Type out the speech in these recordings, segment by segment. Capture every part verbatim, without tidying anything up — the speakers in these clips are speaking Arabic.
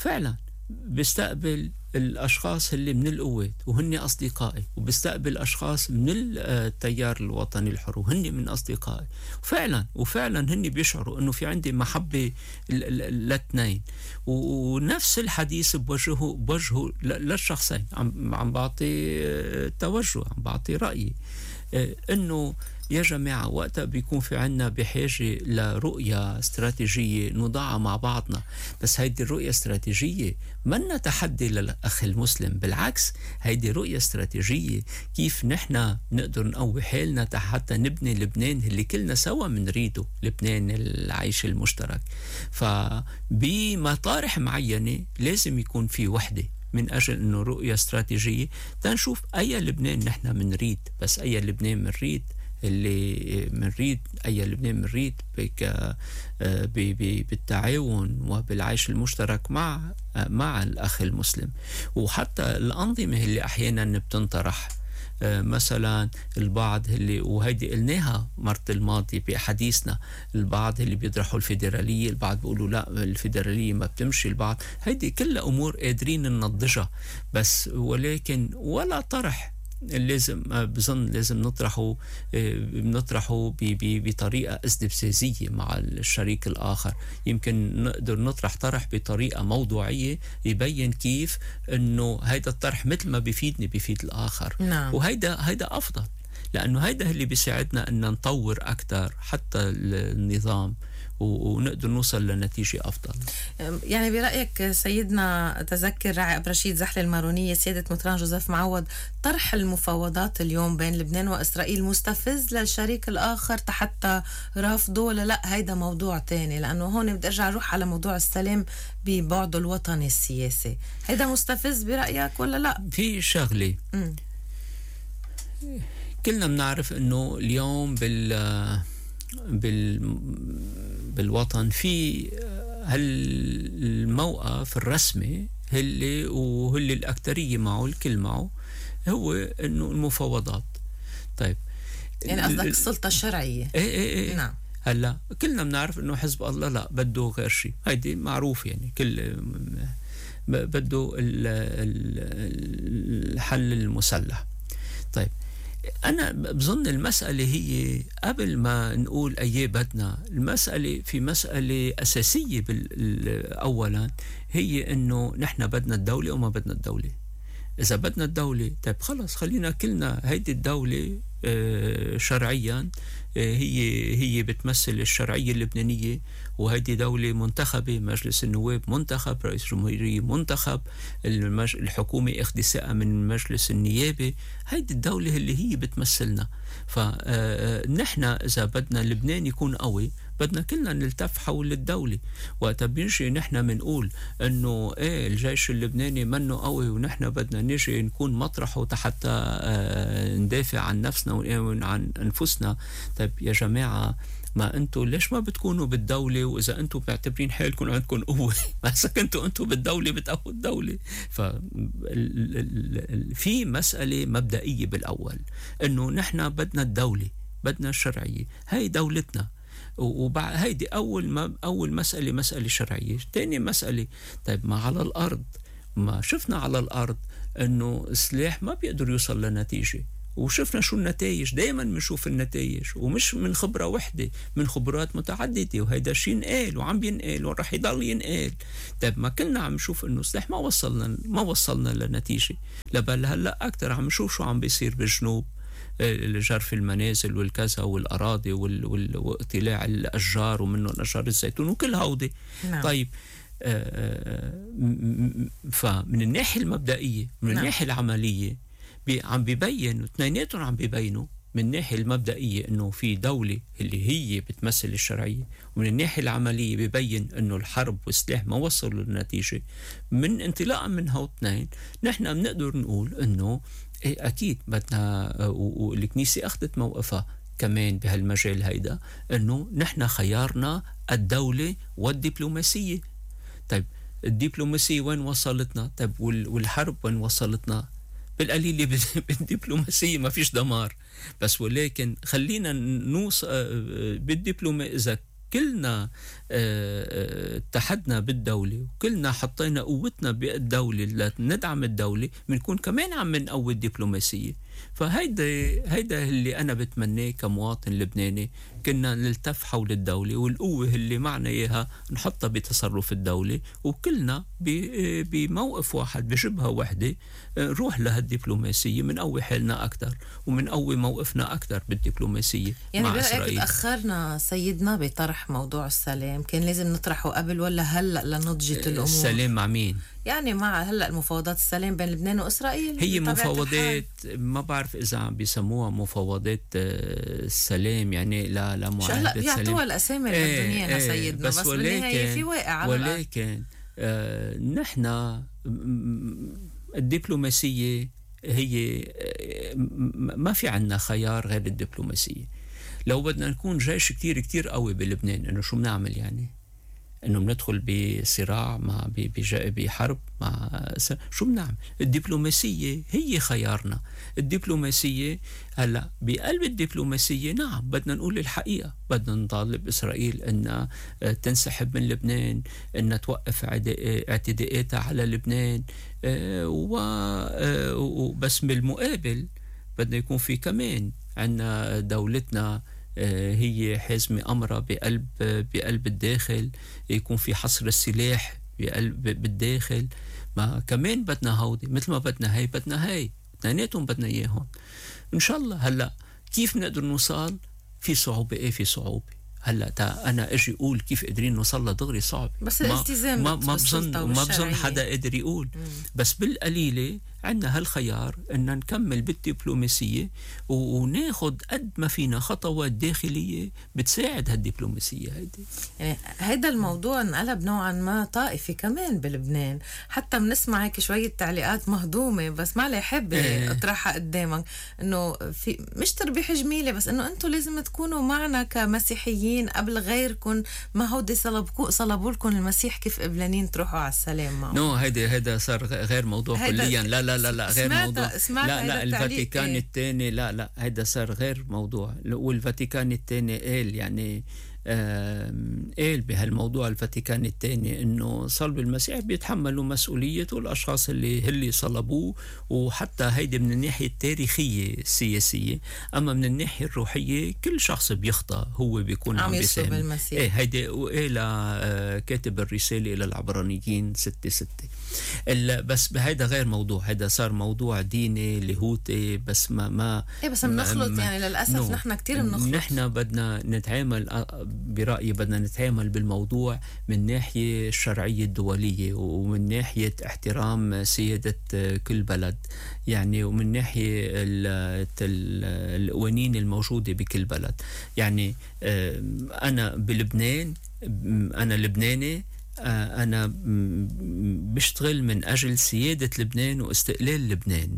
فعلا بيستقبل الأشخاص اللي من القوات وهن أصدقائي، وبيستقبل أشخاص من التيار الوطني الحر وهن من أصدقائي. وفعلا وفعلا هن بيشعروا أنه في عندي محبة للاثنين، ونفس الحديث بوجهه بوجهه للشخصين. عم عم بعطي توجه، عم بعطي رأيي أنه يا جماعة وقتها بيكون في عنا بحاجة لرؤية استراتيجية نضعها مع بعضنا. بس هيدي الرؤية استراتيجية منا تحدي للأخ المسلم، بالعكس هيدي رؤية استراتيجية كيف نحن نقدر نقوي حالنا حتى نبني لبنان اللي كلنا سوا منريده، لبنان العيش المشترك. فبمطارح معينة لازم يكون في وحدة من أجل أنه رؤية استراتيجية تنشوف أي لبنان نحن منريد. بس أي لبنان منريد اللي منريد أي لبنان منريد بالتعاون وبالعيش المشترك مع مع الأخ المسلم. وحتى الأنظمة اللي أحيانا بتنطرح، مثلا البعض اللي وهيدي قلناها مرة الماضي بحديثنا، البعض اللي بيطرحوا الفيدرالية، البعض بيقولوا لا الفيدرالية ما بتمشي، البعض هيدي كلها أمور قادرين ننضجها. بس ولكن ولا طرح لازم بظن لازم نطرحه نطرحه بطريقة استفزازية مع الشريك الآخر. يمكن نقدر نطرح طرح بطريقة موضوعية يبين كيف إنه هيدا الطرح مثل ما بيفيدني بيفيد الآخر. نعم. وهيدا هيدا أفضل، لأنه هيدا اللي بيساعدنا أن نطور أكثر حتى النظام ونقدر نوصل لنتيجة أفضل. يعني برأيك سيدنا تذكر عقب رشيد زحلة المارونية سيادة مطران جوزيف معوض، طرح المفاوضات اليوم بين لبنان وإسرائيل مستفز للشريك الآخر حتى رافضه، ولا لا هيدا موضوع تاني؟ لأنه هون بدي أرجع أروح على موضوع السلام ببعده الوطني السياسي، هيدا مستفز برأيك ولا لا؟ في شغلة م. كلنا بنعرف أنه اليوم بال بال بالوطن في هالموقف الرسمي اللي وهاللي الأكترية معه الكل معه هو إنه المفاوضات. طيب يعني قصدك السلطة الشرعية؟ إيه إيه إيه. نعم. هلا كلنا بنعرف إنه حزب الله لا بده غير شيء، هيدي معروف يعني كل بده الحل المسلح. طيب أنا بظن المسألة هي قبل ما نقول أيه بدنا، المسألة في مسألة أساسية أولا هي أنه نحن بدنا الدولة وما بدنا الدولة. إذا بدنا الدولة طيب خلص خلينا كلنا هيدي الدولة شرعيا هي هي بتمثل الشرعية اللبنانية، وهيدي دولة منتخبة، مجلس النواب منتخب، رئيس الجمهورية منتخب، المج... الحكومة اخذ ثقة من المجلس النيابي، هيدي الدولة اللي هي بتمثلنا. فنحن إذا بدنا لبنان يكون قوي بدنا كلنا نلتف حول الدولة. وقت بنجي نحن منقول انه ايه الجيش اللبناني منه قوي ونحن بدنا نجي نكون مطرحه حتى اه ندافع عن نفسنا وعن انفسنا. طيب يا جماعة ما انتوا ليش ما بتكونوا بالدولة؟ واذا انتوا بتعتبرين حالكم عندكم قوة بس كنتوا انتوا بالدولة بتقووا الدولة. ففي مسألة مبدئية بالاول انه نحن بدنا الدولة، بدنا الشرعية، هاي دولتنا. وبعد هيدي أول ما أول مسألة مسألة شرعية. تاني مسألة طيب ما على الأرض ما شفنا على الأرض إنه السلاح ما بيقدر يوصل لنتيجة، وشفنا شو النتائج، دايما بنشوف النتائج ومش من خبرة واحدة، من خبرات متعددة، وهيدا شيء ينقال وعم بينقال ورح يضل ينقال. طيب ما كلنا عم نشوف إنه السلاح ما وصلنا ما وصلنا لنتيجة، لبل هلا أكتر عم نشوف شو عم بيصير بالجنوب، جرف المنازل والكذا والأراضي واقتلاع الأشجار ومنه أشجار الزيتون وكل هودي. نعم. طيب آه فمن الناحية المبدئية من نعم. الناحية العملية بي عم بيبين اثنيناتهم عم بيبينوا من الناحية المبدئية إنه في دولة اللي هي بتمثل الشرعية، ومن الناحية العملية بيبين إنه الحرب والسلاح ما وصلوا للنتيجة. من انطلاقا من هاو اثنين نحن بنقدر نقول إنه إيه أكيد بدنا، والكنيسة أخذت موقفها كمان بهالمجال هيدا، إنه نحن خيارنا الدولة والدبلوماسية. طيب الدبلوماسية وين وصلتنا؟ طيب والحرب وين وصلتنا؟ بالقليل بالدبلوماسية ما فيش دمار، بس ولكن خلينا نوصل بالدبلوماسية. إذا كلنا اتحدنا بالدولة وكلنا حطينا قوتنا بالدولة لندعم الدولة، بنكون كمان عم نقوي الدبلوماسية. فهيدا هيدا اللي أنا بتمناه كمواطن لبناني، كنا نلتف حول الدولة والقوة اللي معنا إياها نحطها بتصرف الدولة، وكلنا بموقف واحد بشبهة واحدة نروح لهالدبلوماسية، من قوي حالنا أكتر ومن قوي موقفنا أكتر بالدبلوماسية يعني مع إسرائيل. تأخرنا سيدنا بطرح موضوع السلام، كان لازم نطرحه قبل ولا هلأ لنضجت الأمور؟ السلام مع مين؟ يعني مع هلأ المفاوضات السلام بين لبنان وإسرائيل. هي مفاوضات ما بعرف إذا عم بيسموها مفاوضات السلام، يعني لا لا معاهدة سلام. هلا بيعطوها الأسامي الأردنية ايه سيدنا، بس, بس بالنهاية في واقع على ولكن آه نحن الدبلوماسية هي ما في عنا خيار غير الدبلوماسية. لو بدنا نكون جيش كتير كتير قوي بلبنان، إنه شو بنعمل يعني؟ انه بندخل بصراع مع بحرب مع شو بنعمل؟ الدبلوماسيه هي خيارنا. الدبلوماسيه هلا بقلب الدبلوماسيه نعم بدنا نقول الحقيقه، بدنا نطالب اسرائيل انها تنسحب من لبنان، انها توقف اعتداءاتها على لبنان، وبس بالمقابل بدنا يكون في كمان عندنا دولتنا هي حازمة أمرها بقلب بقلب الداخل، يكون في حصر السلاح بقلب بالداخل. ما كمان بدنا هودي مثل ما بدنا هاي بدنا هاي، اثنيناتهم بدنا إياهم إن شاء الله. هلا كيف نقدر نوصل؟ في صعوبة، إيه في صعوبة. هلا تا أنا أجي أقول كيف قادرين نوصل لدغري صعب، بس الالتزام ما ما بظن ما بظن حدا قادر يقول. مم. بس بالقليلة عندنا هالخيار إن نكمل بالدبلوماسية وناخد قد ما فينا خطوات داخلية بتساعد هالدبلوماسية هيدي. يعني هيدا الموضوع انقلب نوعا ما طائفي كمان بلبنان، حتى بنسمع هيك شوية تعليقات مهضومة، بس ما لي حابة اه. اطرحها قدامك، انه في مش تربيح جميلة، بس انه انتم لازم تكونوا معنا كمسيحيين قبل غيركم، ما هودي صلبكو صلبوا لكم المسيح، كيف قبلانين تروحوا على السلام معه؟ نو no, هيدا هيدا صار غير موضوع كليا. لا لا لا لا غير موضوع. لا لا الفاتيكان ايه؟ الثاني لا لا هيدا صار غير موضوع. والفاتيكان الثاني قال يعني قال بهالموضوع الفاتيكان الثاني انه صلب المسيح بيتحملوا مسؤوليته الاشخاص اللي اللي صلبوه، وحتى هيدي من الناحيه التاريخيه السياسيه. اما من الناحيه الروحيه كل شخص بيخطئ هو بيكون عم بيسامح. ايه هيدي وقال كاتب الرساله الى العبرانيين ستة ستة. بس بهيدا غير موضوع، هيدا صار موضوع ديني لاهوتي. بس ما ما ايه بس بنخلط يعني للاسف. نحن كتير بنخلط. نحن بدنا نتعامل برأيي بدنا نتعامل بالموضوع من ناحية الشرعية الدولية، ومن ناحية احترام سيادة كل بلد يعني، ومن ناحية القوانين الموجودة بكل بلد. يعني أنا بلبنان، أنا لبناني، أنا بشتغل من أجل سيادة لبنان واستقلال لبنان،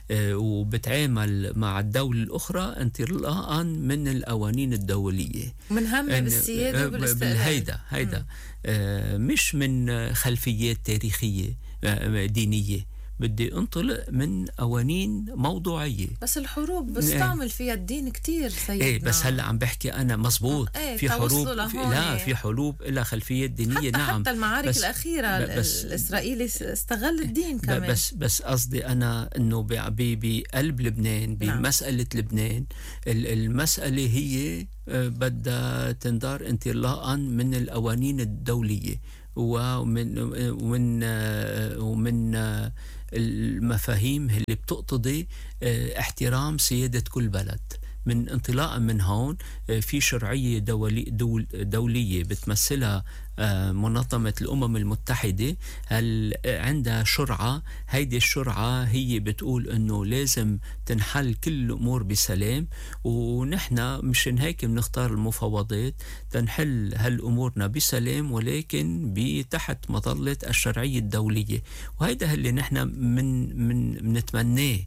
وبتعامل مع الدولة الأخرى انطلاقا من القوانين الدولية، من هم بالسيادة والاستقلال. هيدا هيدا مش من خلفيات تاريخية دينية. بدي انطلق من قوانين موضوعية. بس الحروب بستعمل فيها الدين كتير سيدنا. ايه بس هلا عم بحكي انا مزبوط. ايه في حروب في لا في حروب لها خلفيات دينية. حتى نعم حتى المعارك بس الأخيرة بس الإسرائيلي استغل الدين كمان. بس بس قصدي أنا إنه بقلب لبنان بمسألة نعم. لبنان المسألة هي بدها تندار انطلاقا من القوانين الدولية ومن ومن ومن المفاهيم اللي بتقتضي احترام سيادة كل بلد. من انطلاقا من هون في شرعية دولي دول دولية بتمثلها منظمة الأمم المتحدة. هل عندها شرعة، هيدي الشرعة هي بتقول إنه لازم تنحل كل الأمور بسلام، ونحن مشان هيك بنختار المفاوضات تنحل هالأمورنا بسلام، ولكن بتحت مظلة الشرعية الدولية. وهيدا اللي نحن من من بنتمناه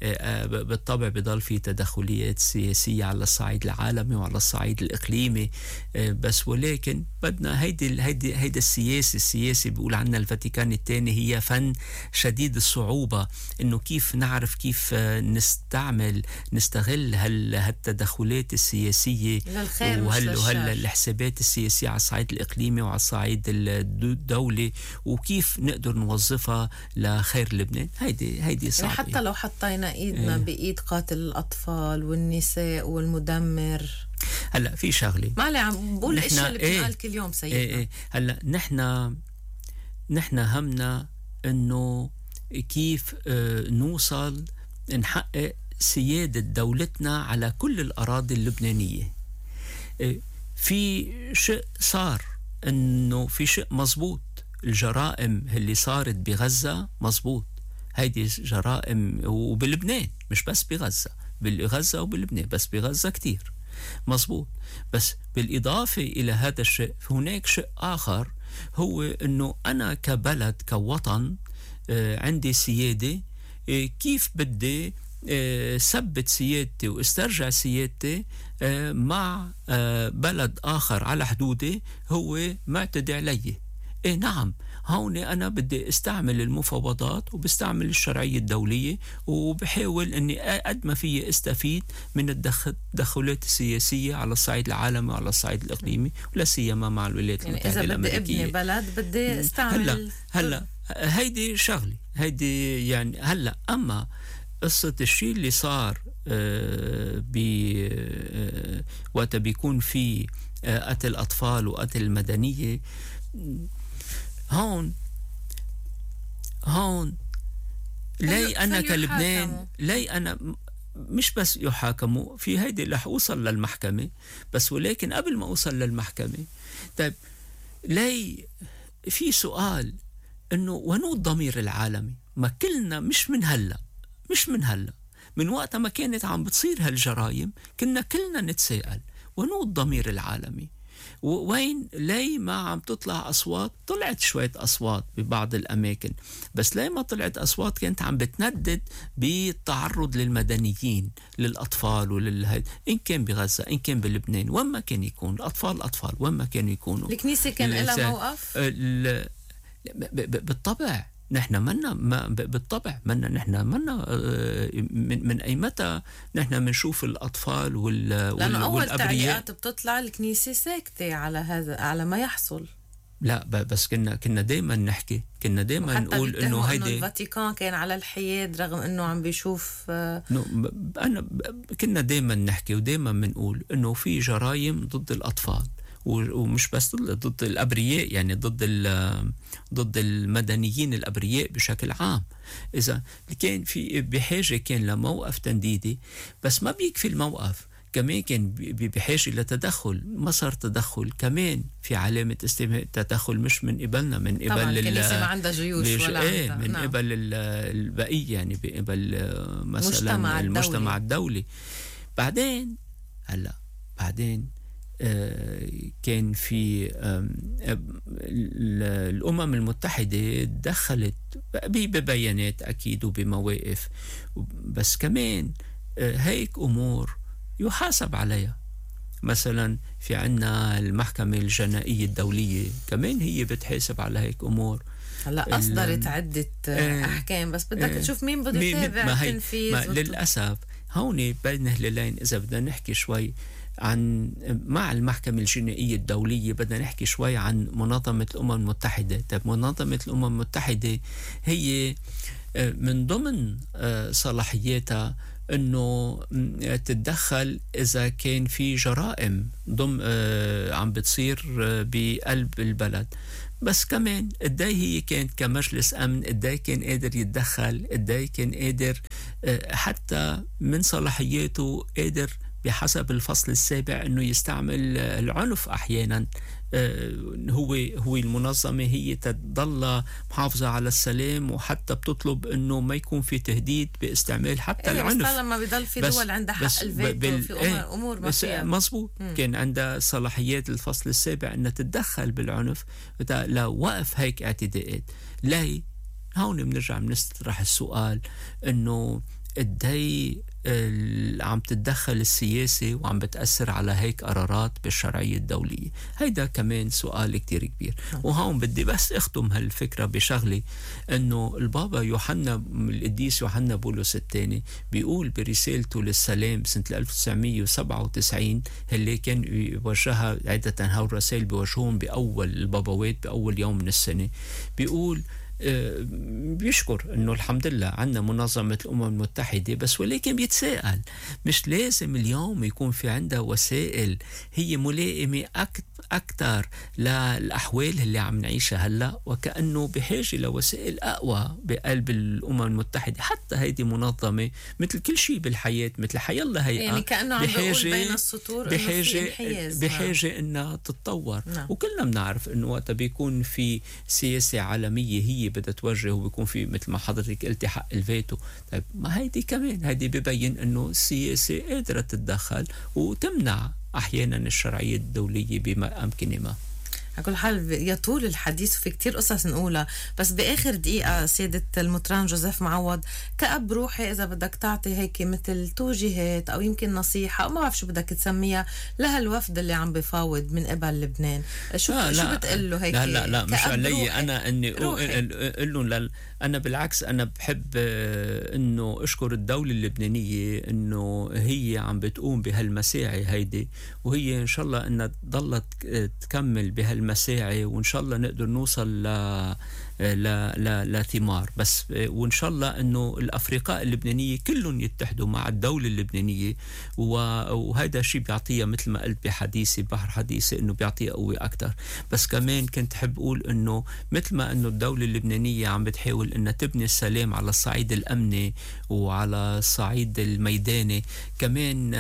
بالطبع بضل في تدخليات سياسية على الصعيد العالمي وعلى الصعيد الإقليمي، بس ولكن بدنا هيدي هيدي هيدا السياسي السياسي بيقول عنا الفاتيكان الثاني هي فن شديد الصعوبة، إنه كيف نعرف كيف نستعمل نستغل هال هالتدخلات السياسية للخير وهال مش وهال للشر. الحسابات السياسية على الصعيد الإقليمي وعلى الصعيد الدولي، وكيف نقدر نوظفها لخير لبنان. هيدي هيدي يعني صعبة. حتى لو حطينا ايدنا إيه. بايد قاتل الاطفال والنساء والمدمر. هلا في شغلة ما لي عم بقول نحن- الاشياء اللي إيه. بتنقال كل يوم سيدنا. ايه ايه هلا نحن نحن همنا انه كيف آه نوصل نحقق سيادة دولتنا على كل الأراضي اللبنانية. آه في شيء صار، انه في شيء مزبوط، الجرائم اللي صارت بغزة مزبوط، هيدي جرائم وبلبنان مش بس بغزة، بغزة وبلبنان، بس بغزة كتير مزبوط. بس بالإضافة إلى هذا الشيء هناك شيء آخر، هو أنه أنا كبلد كوطن آه عندي سيادة، آه كيف بدي آه ثبت سيادتي واسترجع سيادتي آه مع آه بلد آخر على حدودي هو معتدي علي. إيه نعم، هون أنا بدي استعمل المفاوضات وبستعمل الشرعية الدولية وبحاول أني قد ما فيي استفيد من التدخلات السياسية على الصعيد العالمي وعلى الصعيد الإقليمي، ولا سيما مع الولايات يعني المتحدة اذا بدي الأمريكية. ابني بلد بدي استعمل. هلا هلا هيدي شغلة، هيدي يعني هلا أما قصة الشيء اللي صار آه بي آه وقت بيكون في آه قتل أطفال وقتل مدنية، هون هون لي أنا كلبنان، لي أنا مش بس يحاكموا في هيدي رح أوصل للمحكمة، بس ولكن قبل ما أوصل للمحكمة طيب لي في سؤال، إنه ونو الضمير العالمي؟ ما كلنا مش من هلأ مش من هلأ من وقت ما كانت عم بتصير هالجرائم كنا كلنا نتساءل ونو الضمير العالمي؟ وين لي ما عم تطلع أصوات؟ طلعت شوية أصوات ببعض الأماكن، بس لي ما طلعت أصوات كانت عم بتندد بالتعرض للمدنيين للأطفال وللهيد، إن كان بغزة إن كان بلبنان، وين ما كان يكون الأطفال أطفال وين ما كانوا يكونوا. الكنيسة كان لها موقف؟ بالطبع نحن منا ما بالطبع منا نحن منا من, من أي متى نحن بنشوف الأطفال وال لأنه أول والأبرياء تعليقات بتطلع الكنيسة ساكتة على هذا على ما يحصل. لا بس كنا كنا دائما نحكي كنا دائما نقول انه هيدي الفاتيكان كان على الحياد رغم انه عم بيشوف نو انا كنا دائما نحكي ودائما بنقول انه في جرائم ضد الاطفال، ومش بس ضد الأبرياء، يعني ضد ضد المدنيين الأبرياء بشكل عام. إذا كان في بحاجة كان لموقف تنديدي، بس ما بيكفي الموقف، كمان كان بحاجة لتدخل. ما صار تدخل، كمان في علامة استفهام، تدخل مش من قبلنا، من قبل طبعا الكنيسة ما عندها جيوش ولا ايه عندها. من نعم. قبل البقية، يعني قبل مثلا المجتمع المجتمع الدولي. الدولي. بعدين هلا بعدين آه كان في آه الأمم المتحدة دخلت ببيانات أكيد وبمواقف، بس كمان آه هيك أمور يحاسب عليها. مثلا في عنا المحكمة الجنائية الدولية كمان هي بتحاسب على هيك أمور. هلا أصدرت عدة آه أحكام، بس بدك آه تشوف مين بده يتابع التنفيذ. للأسف هون بين هلالين إذا بدنا نحكي شوي عن مع المحكمة الجنائية الدولية، بدنا نحكي شوي عن منظمة الأمم المتحدة. طيب منظمة الأمم المتحدة هي من ضمن صلاحياتها أنه تتدخل إذا كان في جرائم ضم عم بتصير بقلب البلد، بس كمان قداي هي كانت كمجلس أمن قداي كان قادر يتدخل، قداي كان قادر حتى من صلاحياته قادر بحسب الفصل السابع أنه يستعمل العنف أحيانا. هو هو المنظمة هي تضل محافظة على السلام، وحتى بتطلب أنه ما يكون في تهديد باستعمال حتى إيه العنف. بس لما بيضل في دول عندها حق الفيتو بال... في أمور, أمور ما فيها. مظبوط، كان عندها صلاحيات الفصل السابع أنها تتدخل بالعنف لوقف هيك اعتداءات. لا هون بنرجع بنطرح السؤال أنه قدي عم تتدخل السياسة وعم بتأثر على هيك قرارات بالشرعية الدولية. هيدا كمان سؤال كتير كبير. وهون بدي بس اختم هالفكرة بشغلة، انه البابا يوحنا القديس يوحنا بولس الثاني بيقول برسالته للسلام سنة ألف وتسعمية وسبعة وتسعين اللي كان يوجهها عدة هاو الرسائل بيوجهون بأول البابوات بأول يوم من السنة، بيقول بيشكر انه الحمد لله عندنا منظمة الامم المتحدة، بس ولكن بيتساءل مش لازم اليوم يكون في عندها وسائل هي ملائمة اكثر للاحوال اللي عم نعيشها هلا، وكأنه بحاجة لوسائل اقوى بقلب الامم المتحدة. حتى هيدي منظمة مثل كل شيء بالحياة، مثل حيالله هيئة، يعني كأنه عم بقول بين السطور بحاجة انحياز بحاجة انها تتطور. نعم. وكلنا بنعرف انه وقت بيكون في سياسة عالمية هي بدها توجه، وبيكون في مثل ما حضرتك قلتي حق الفيتو. طيب ما هيدي كمان هيدي ببين انه السياسة قادرة تتدخل وتمنع احيانا الشرعية الدولية بما امكن ما. على كل حال يطول الحديث وفي كتير قصص نقولها، بس بآخر دقيقة سيادة المطران جوزيف معوض، كأب روحي إذا بدك تعطي هيك مثل توجيهات أو يمكن نصيحة أو ما بعرف شو بدك تسميها لهالوفد اللي عم بفاوض من قبل لبنان، شو آه شو بتقول له هيك؟ لا لا لا مش علي أنا إني أقول لهم لل... أنا بالعكس أنا بحب إنه أشكر الدولة اللبنانية إنه هي عم بتقوم بهالمساعي هيدي، وهي إن شاء الله إنها تضلت تكمل بهالمساعي، وإن شاء الله نقدر نوصل ل لا لا لا ثمار بس. وإن شاء الله أنه الأفرقاء اللبنانية كلهم يتحدوا مع الدولة اللبنانية، وهذا شيء بيعطيها مثل ما قلت بحديثي بحر حديثي أنه بيعطيها قوة أكتر. بس كمان كنت حب أقول أنه مثل ما أنه الدولة اللبنانية عم بتحاول أنها تبني السلام على الصعيد الأمني وعلى الصعيد الميداني، كمان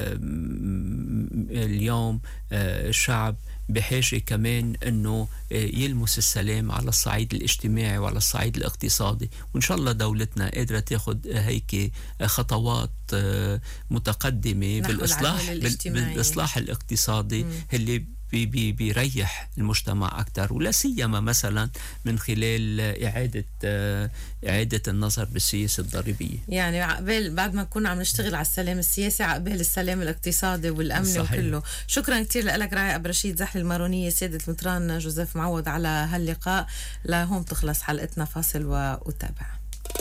اليوم الشعب بحاجة كمان أنه يلمس السلام على الصعيد الاجتماعي وعلى الصعيد الاقتصادي. وإن شاء الله دولتنا قادرة تاخد هيك خطوات متقدمة بالإصلاح بالإصلاح الاقتصادي م. اللي بي بي بيريح المجتمع أكتر، ولا سيما مثلا من خلال إعادة إعادة النظر بالسياسة الضريبية. يعني عقبال بعد ما نكون عم نشتغل على السلام السياسي عقبال السلام الاقتصادي والأمن وكله. شكرا كتير لك راعي أبو رشيد زحل المارونية، سيادة المطران جوزيف معوض على هاللقاء. لهون تخلص حلقتنا، فاصل وأتابع.